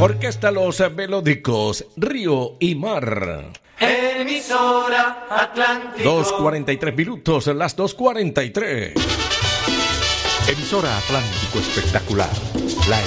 Orquesta Los Melódicos, Río y Mar. Emisora Atlántico. 2:43 minutos, las 2:43. Emisora Atlántico Espectacular.